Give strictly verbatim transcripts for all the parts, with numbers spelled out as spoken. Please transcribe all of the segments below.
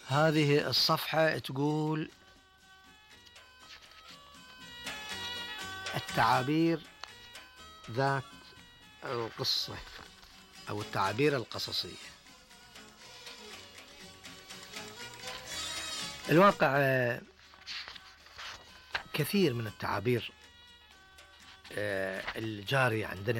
هذه الصفحة تقول التعابير ذات القصة أو التعابير القصصية. الواقع كثير من التعابير الجارية عندنا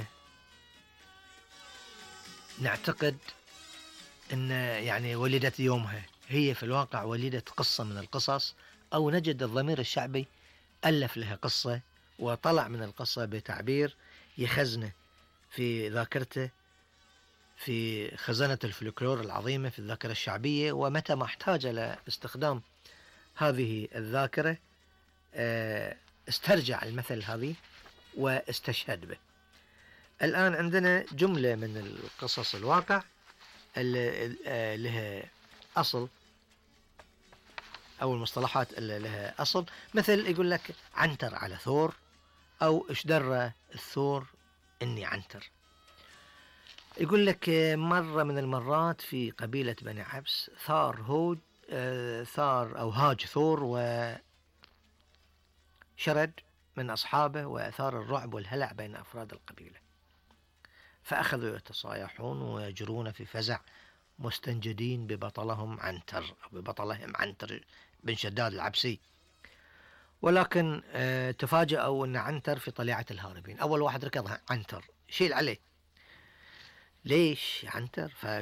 نعتقد أن يعني ولدت يومها، هي في الواقع ولدت قصة من القصص، أو نجد الضمير الشعبي ألف لها قصة وطلع من القصة بتعبير يخزنه في ذاكرته في خزانة الفلكلور العظيمة في الذاكرة الشعبية، ومتى ما احتاج لاستخدام هذه الذاكرة استرجع المثل هذه واستشهد به. الآن عندنا جملة من القصص الواقع اللي لها أصل أو المصطلحات اللي لها أصل، مثل يقول لك عنتر على ثور، أو اشدر الثور إني عنتر. يقول لك مرة من المرات في قبيلة بني عبس ثار هود ثار أو هاج ثور وشرد من أصحابه وأثار الرعب والهلع بين أفراد القبيلة، فأخذوا يتصايحون ويجرون في فزع مستنجدين ببطلهم عنتر أو ببطلهم عنتر بن شداد العبسي. ولكن تفاجأوا أن عنتر في طليعة الهاربين. أول واحد ركض عنتر شيل عليه، ليش عنتر؟